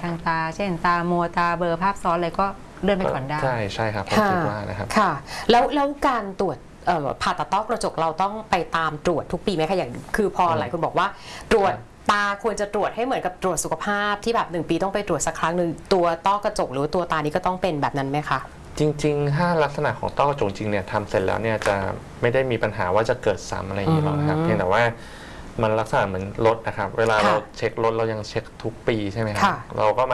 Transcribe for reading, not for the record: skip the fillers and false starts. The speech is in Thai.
ทางตาเช่นตามัวตาเบลอภาพซ้อนอะไรก็เลื่อนไปก่อนได้ใช่ครับผมคิดว่านะครับค่ะแล้วการตรวจผ่าตัดต้อกระจกเราต้องไปตามตรวจทุกปีไหมคะอย่างคือพอหลายคนบอกว่าตรวจตาควรจะตรวจให้เหมือนกับตรวจสุขภาพที่แบบ1 ปีต้องไปตรวจสักครั้งหนึ่งตัวต้อกระจกหรือตัวตานี้ก็ต้องเป็นแบบนั้นไหมคะจริงๆถ้าลักษณะของต้อกระจกจริงเนี่ยทำเสร็จแล้วเนี่ยจะไม่ได้มีปัญหาว่าจะเกิดซ้ำอะไรอย่างนี้หรอกนะครับเพียงแต่ว่ามันลักษณะเหมือนรถนะครับเวลาเราเช็ครถเรายังเช็คทุกปีใช่ไหมครับเราก็